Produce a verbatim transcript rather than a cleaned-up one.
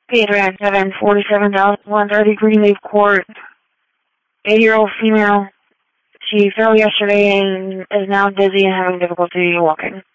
Adrian seven forty-seven one thirty Greenleaf Court. eighty-year-old female. She fell yesterday and is now dizzy and having difficulty walking.